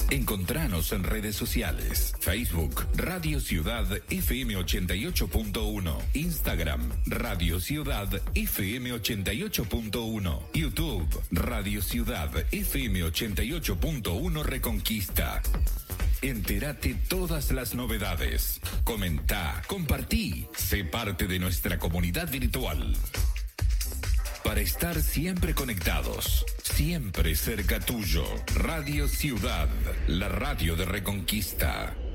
Encontranos en redes sociales: Facebook, Radio Ciudad FM 88.1, Instagram, Radio Ciudad FM 88.1, YouTube, Radio Ciudad FM 88.1 Reconquista. Entérate todas las novedades. Comentá, compartí, sé parte de nuestra comunidad virtual. Para estar siempre conectados, siempre cerca tuyo. Radio Ciudad, la radio de Reconquista.